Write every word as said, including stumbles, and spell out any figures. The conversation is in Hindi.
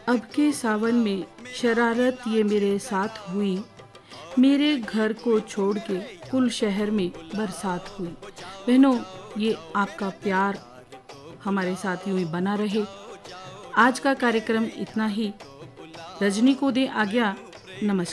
अब के सावन में शरारत ये मेरे साथ हुई, मेरे घर को छोड़ के कुल शहर में बरसात हुई। बहनों, ये आपका प्यार हमारे साथ यूं ही बना रहे। आज का कार्यक्रम इतना ही। रजनी को दे आज्ञा। नमस्कार।